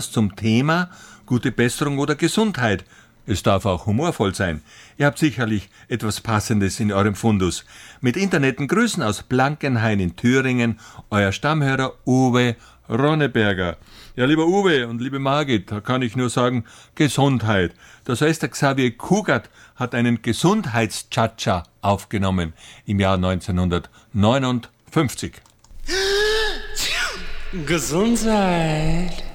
zum Thema gute Besserung oder Gesundheit. Es darf auch humorvoll sein. Ihr habt sicherlich etwas Passendes in eurem Fundus. Mit Interneten Grüßen aus Blankenhain in Thüringen, euer Stammhörer Uwe Ronneberger. Ja, lieber Uwe und liebe Margit, da kann ich nur sagen, Gesundheit. Das heißt, der Xavier Cugat hat einen Gesundheits-Cha-Cha aufgenommen im Jahr 1959. Gesundheit.